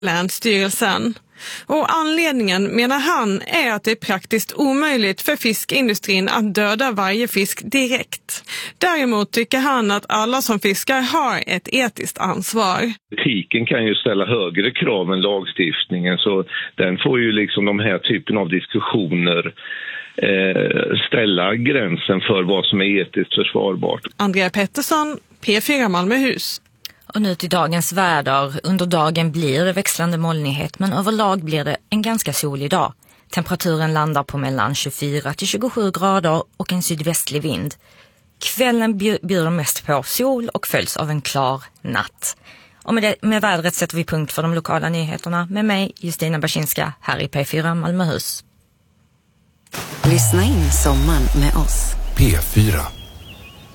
Länsstyrelsen. Och anledningen, menar han, är att det är praktiskt omöjligt för fiskindustrin att döda varje fisk direkt. Däremot tycker han att alla som fiskar har ett etiskt ansvar. Etiken kan ju ställa högre krav än lagstiftningen, så den får ju liksom de här typen av diskussioner ställa gränsen för vad som är etiskt försvarbart. Andrea Pettersson, P4 Malmöhus. Och nu till dagens väder. Under dagen blir det växlande molnighet, men överlag blir det en ganska solig dag. Temperaturen landar på mellan 24 till 27 grader och en sydvästlig vind. Kvällen bjuder mest på sol och följs av en klar natt. Och med vädret sätter vi punkt för de lokala nyheterna med mig, Justina Baczynska, här i P4 Malmöhus. Lyssna in sommaren med oss. P4.